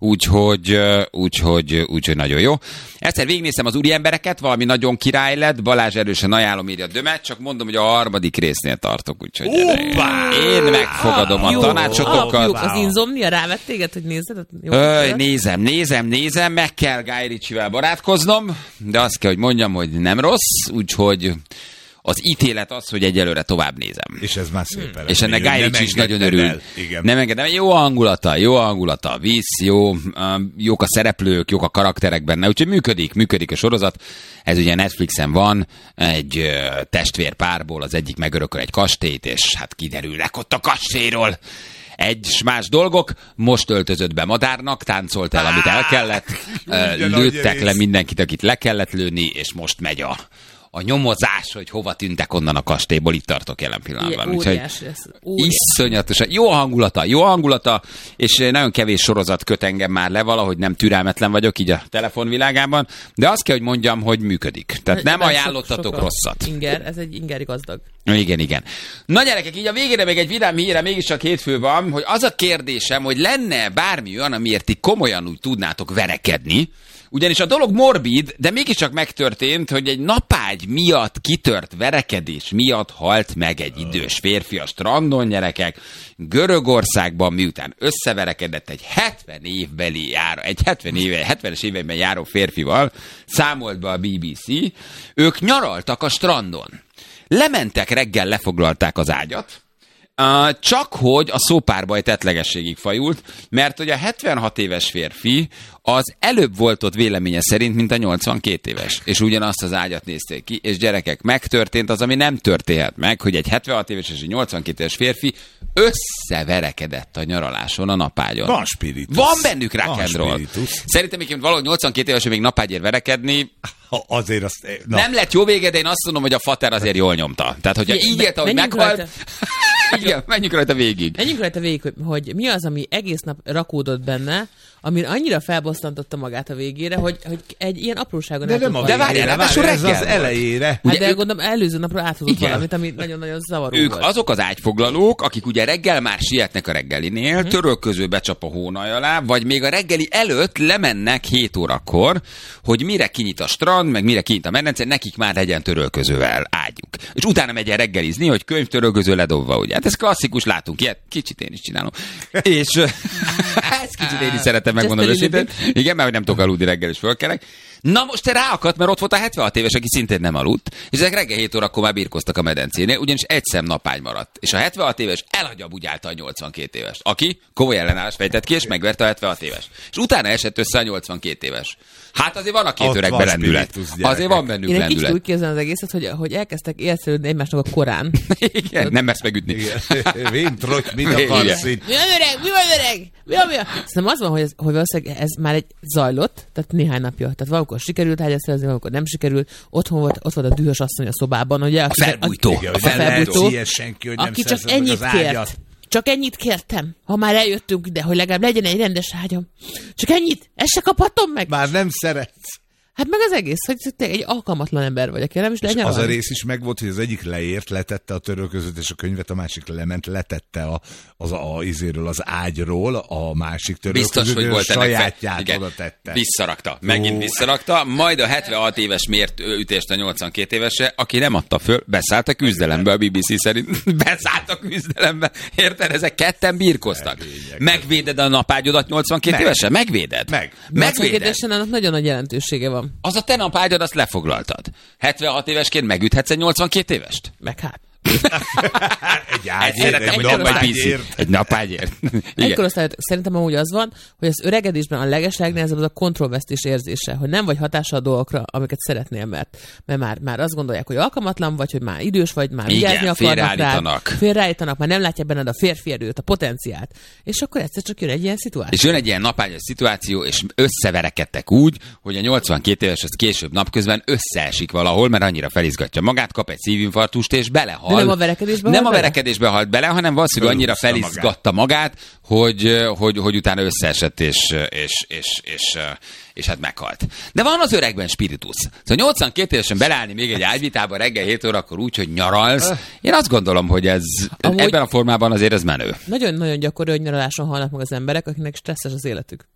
úgyhogy nagyon jó. Egyszer végignéztem az úriembereket, valami nagyon király lett, Balázs erősen ajánlom, írja Dömet, csak mondom, hogy a 3. résznél tartok, úgyhogy én megfogadom a tanácsotokat. Az Insomnia rávett téged, hogy nézzed? Nézem, meg kell Guy Ritchie-vel barátkoznom, de azt kell, hogy mondjam, hogy nem rossz, úgyhogy az ítélet az, hogy egyelőre tovább nézem. És ez már szép. És ennek Guy Ritchie is nagyon örül. Nem engedem. Jó a hangulata, víz, jók a szereplők, jók a karakterek benne, úgyhogy működik a sorozat. Ez ugye Netflixen van, egy testvérpárból az egyik megörököl egy kastélyt, és hát kiderülnek ott a kastélyról egy más dolgok, most öltözött be madárnak, táncolt el, amit el kellett, lőttek le mindenkit, akit le kellett lőni, és most megy a nyomozás, hogy hova tűntek onnan a kastélyból, itt tartok jelen pillanatban. Úgyhogy iszonyatosan. Jó a hangulata, és nagyon kevés sorozat köt engem már le, valahogy nem türelmetlen vagyok így a telefonvilágában, de azt kell, hogy mondjam, hogy működik. Tehát nem ajánlottatok rosszat. Ez egy ingeri gazdag. Igen. Na gyerekek, így a végére még egy vidám híre, mégiscsak hétfő van, hogy az a kérdésem, hogy lenne bármi olyan, amiért ti komolyan úgy tudnátok verekedni, ugyanis a dolog morbid, de mégiscsak megtörtént, hogy egy napágy miatt kitört verekedés miatt halt meg egy idős férfi a strandon, gyerekek, Görögországban, miután összeverekedett egy 70-es években járó férfival, számolt be a BBC, ők nyaraltak a strandon. Lementek reggel, lefoglalták az ágyat, csak hogy a szópárbaj tettlegességig fajult, mert hogy a 76 éves férfi az előbb volt ott véleménye szerint, mint a 82 éves. És ugyanazt az ágyat nézték ki, és gyerekek, megtörtént az, ami nem történhet meg, hogy egy 76 éves és egy 82 éves férfi összeverekedett a nyaraláson a napágyon. Van spiritus. Van bennük rock and roll. Szerintem még valahogy 82 éves, még napágyért verekedni, azért azt... Nem lett jó vége, de én azt mondom, hogy a fater azért jól nyomta. Tehát, hogyha így élte, hogy meghalt... Igen, menjünk rajta végig. Hogy mi az, ami egész nap rakódott benne, ami annyira felbosszantotta magát a végére, hogy egy ilyen apróságon de nem a végére, ez az elejére. Hát de gondolom, előző napra áthozott valamit, ami nagyon-nagyon zavaró ők volt. azok az ágyfoglalók, akik ugye reggel már sietnek a reggelinél, törölköző becsap a hónaj alá, vagy még a reggeli előtt lemennek 7 órakor, hogy mire kinyit a strand, meg mire kinyit a medence, nekik már legyen törölközővel ágyuk. És utána megy el reggelizni, hogy könyvtörölköző ledobva, ugye. Hát ez klasszikus, látunk ilyet, kicsit én is csinálom. És ezt kicsit én is szeretem, megmondom őszintén. Igen, mert nem tudok aludni reggel, és fölkelek. Na most te ráakadt, mert ott volt a 76 éves, aki szintén nem aludt, és ezek reggel 7 órakor már birkoztak a medencénél, ugyanis egy szem napágy maradt. És a 76 éves elhagyabúgyálta a 82 évest, aki komoly ellenállást fejtett ki, és megverte a 76 éves. És utána esett össze a 82 éves. Hát azért van a két öregben lendület. Azért van bennük lendület. Én egy kicsit úgy képzelem az egészet, hogy elkezdtek élszerődni egymásnak a korán. Igen, nem mersz megütni. Vintrott, mit akarsz itt? Mi van öreg? Szerintem az van, hogy valószínűleg ez már egy zajlott, tehát néhány napja. Tehát valamikor sikerült ágyat szerezni, valamikor nem sikerült. Ott volt a dühös asszony a szobában, ugye? A felbújtó. Aki csak ennyit kért. Csak ennyit kértem, ha már eljöttünk ide, hogy legalább legyen egy rendes ágyam. Csak ennyit, ezt se kaphatom meg. Már nem szeretsz. Hát meg az egész, hogy te egy alkalmatlan ember vagy, aki nem is legyen. Az a rész is megvolt, hogy az egyik leért, letette a törölközőt és a könyvet, a másik lement, letette izéről, az ágyról a másik törölközőt, biztos, hogy volt sajátját oda tette. Visszarakta, megint visszarakta, majd a 76 éves mért ütést a 82 évesre, aki nem adta föl, beszállt a küzdelembe, a BBC szerint. Beszállt a küzdelembe. Érted? Ezek ketten birkoztak. Megvéded a napágyodat 82 évesen? Megvéded? Megvéded. Annak nagyon nagy jelentősége van. Az a te napágyad, azt lefoglaltad. 76 évesként megüthetsz egy 82 évest? Meg hát. Egy napágyért. Szerintem amúgy az van, hogy az öregedésben a legeslegnehezebb az a kontrollvesztés érzése, hogy nem vagy hatással a dolgokra, amiket szeretnél, mert már azt gondolják, hogy alkalmatlan vagy, hogy már idős vagy, már vigyázni akarnak rá. Félreállítanak, már nem látja benned a férfi erőt, a potenciált. És akkor egyszer csak jön egy ilyen szituáció. És jön egy ilyen napágyas szituáció, és összeverekedtek úgy, hogy a 82 éves az később napközben összeesik valahol, mert annyira felizgatja magát, kap egy szívinfarktust, és belehal. Nem a verekedésbe halt bele, hanem valószínűleg annyira felizgatta magát, hogy utána összeesett, és hát meghalt. De van az öregben spiritus. Szóval 82 évesen beleállni még egy ágyvitába reggel 7 órakor úgy, hogy nyaralsz. Én azt gondolom, hogy ebben a formában azért ez menő. Nagyon-nagyon gyakori, hogy nyaraláson halnak meg az emberek, akiknek stresszes az életük.